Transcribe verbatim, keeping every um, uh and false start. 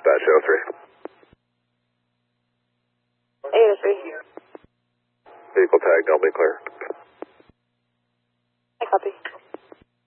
dispatch oh three. eight oh three. Vehicle tag, don't be clear.